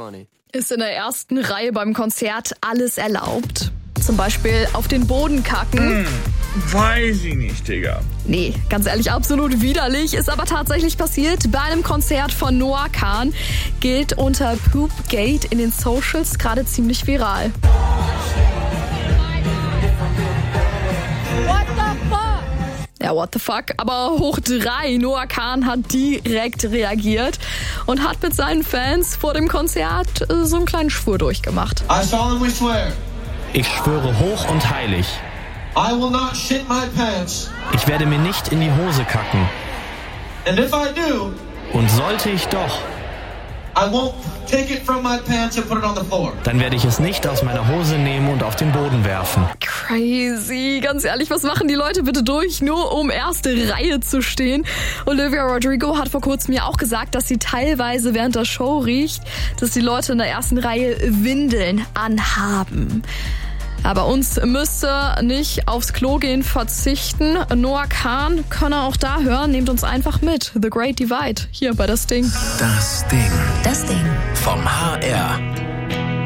funny. Ist in der ersten Reihe beim Konzert alles erlaubt? Zum Beispiel auf den Boden kacken? Weiß ich nicht, Digga. Nee, ganz ehrlich, absolut widerlich. Ist aber tatsächlich passiert. Bei einem Konzert von Noah Kahan gilt unter Poopgate in den Socials gerade ziemlich viral. Ja, what the fuck? Aber hoch 3. Noah Kahan hat direkt reagiert und hat mit seinen Fans vor dem Konzert so einen kleinen Schwur durchgemacht. I solemnly swear. Ich schwöre hoch und heilig. I will not shit my pants. Ich werde mir nicht in die Hose kacken. And if I do, Und sollte ich doch, I won't take it from my pants and put it on the floor. dann werde ich es nicht aus meiner Hose nehmen und auf den Boden werfen. Crazy. Ganz ehrlich, was machen die Leute bitte durch, nur um erste Reihe zu stehen? Olivia Rodrigo hat vor kurzem ja auch gesagt, dass sie teilweise während der Show riecht, dass die Leute in der ersten Reihe Windeln anhaben. Aber uns müsste nicht aufs Klo gehen verzichten. Noah Kahan könne auch da hören. Nehmt uns einfach mit. The Great Divide hier bei Das Ding. Das Ding. Das Ding. Vom HR.